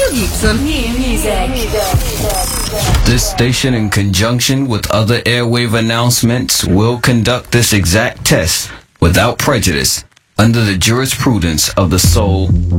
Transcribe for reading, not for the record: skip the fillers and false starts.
Gibson. New music. This station, in conjunction with other airwave announcements, will conduct this exact test without prejudice under the jurisprudence of the Soul